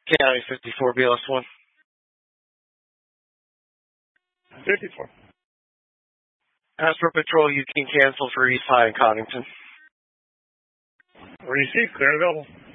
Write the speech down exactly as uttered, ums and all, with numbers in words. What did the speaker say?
County fifty-four B L S one. fifty-four. Astro Patrol, you can cancel for East High and Connington. Receive, clear available.